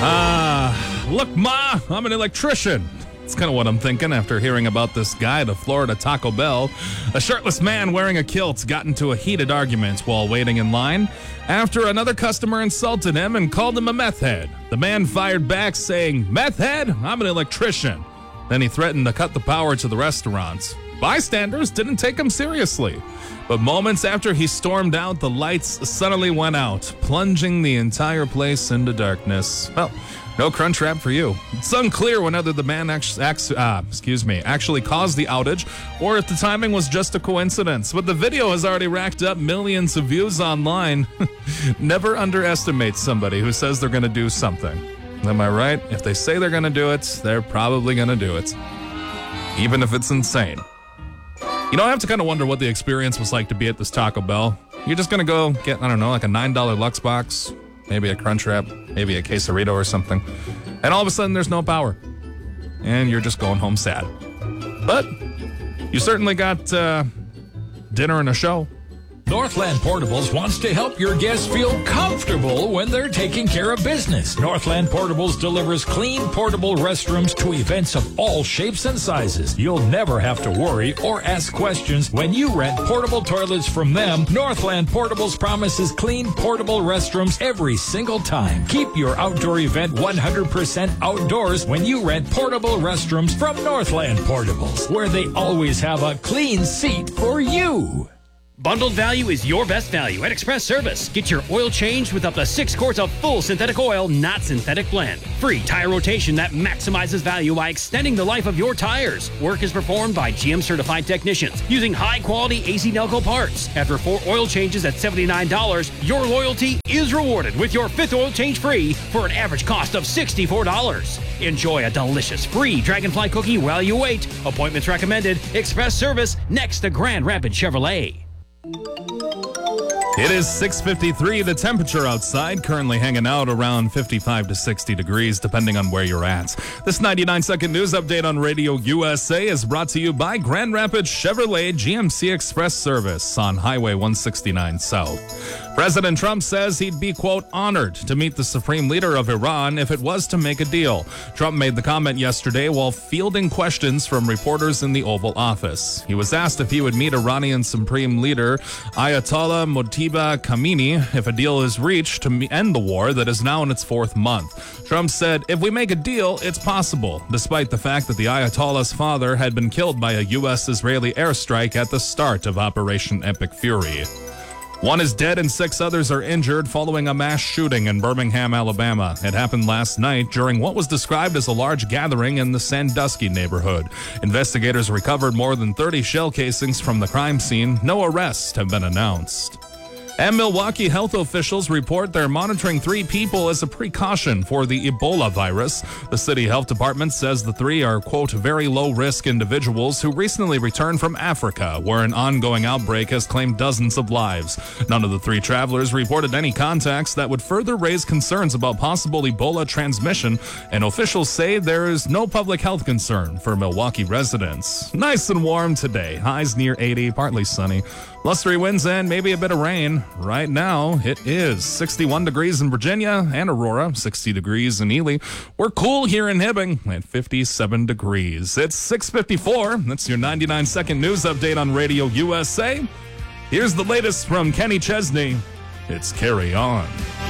Look, Ma, I'm an electrician. That's kind of what I'm thinking after hearing about this guy at a Florida Taco Bell. A shirtless man wearing a kilt got into a heated argument while waiting in line after another customer insulted him and called him a meth head. The man fired back saying, "Meth head? I'm an electrician." Then he threatened to cut the power to the restaurant. Bystanders didn't take him seriously. But moments after he stormed out, the lights suddenly went out, plunging the entire place into darkness. Well, no Crunchwrap for you. It's unclear whether the man actually caused the outage or if the timing was just a coincidence. But the video has already racked up millions of views online. Never underestimate somebody who says they're going to do something. Am I right? If they say they're going to do it, they're probably going to do it. Even if it's insane. You know, I have to kind of wonder what the experience was like to be at this Taco Bell. You're just going to go get, I don't know, like a $9 Lux box, maybe a Crunchwrap, maybe a quesarito or something. And all of a sudden there's no power. And you're just going home sad. But you certainly got dinner and a show. Northland Portables wants to help your guests feel comfortable when they're taking care of business. Northland Portables delivers clean, portable restrooms to events of all shapes and sizes. You'll never have to worry or ask questions when you rent portable toilets from them. Northland Portables promises clean, portable restrooms every single time. Keep your outdoor event 100% outdoors when you rent portable restrooms from Northland Portables, where they always have a clean seat for you. Bundled value is your best value at Express Service. Get your oil changed with up to 6 quarts of full synthetic oil, not synthetic blend. Free tire rotation that maximizes value by extending the life of your tires. Work is performed by GM certified technicians using high-quality AC Nelco parts. After 4 oil changes at $79, your loyalty is rewarded with your 5th oil change free for an average cost of $64. Enjoy a delicious free Dragonfly cookie while you wait. Appointments recommended. Express Service next to Grand Rapids Chevrolet. It is 6:53. The temperature outside currently hanging out around 55 to 60 degrees, depending on where you're at. This 99-second news update on Radio USA is brought to you by Grand Rapids Chevrolet GMC Express Service on Highway 169 South. President Trump says he'd be, quote, honored to meet the supreme leader of Iran if it was to make a deal. Trump made the comment yesterday while fielding questions from reporters in the Oval Office. He was asked if he would meet Iranian supreme leader Ayatollah Mojtaba Khamenei if a deal is reached to end the war that is now in its 4th month. Trump said, if we make a deal, it's possible, despite the fact that the Ayatollah's father had been killed by a U.S.-Israeli airstrike at the start of Operation Epic Fury. 1 is dead and 6 others are injured following a mass shooting in Birmingham, Alabama. It happened last night during what was described as a large gathering in the Sandusky neighborhood. Investigators recovered more than 30 shell casings from the crime scene. No arrests have been announced. And Milwaukee health officials report they're monitoring 3 people as a precaution for the Ebola virus. The city health department says the 3 are, quote, very low-risk individuals who recently returned from Africa, where an ongoing outbreak has claimed dozens of lives. None of the 3 travelers reported any contacts that would further raise concerns about possible Ebola transmission, and officials say there is no public health concern for Milwaukee residents. Nice and warm today. Highs near 80, partly sunny. Blustery winds and maybe a bit of rain. Right now, it is 61 degrees in Virginia and Aurora, 60 degrees in Ely. We're cool here in Hibbing at 57 degrees. It's 6:54. That's your 99-second news update on Radio USA. Here's the latest from Kenny Chesney. It's Carry On.